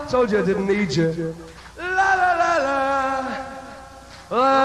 Told you I didn't need you. La la la la. La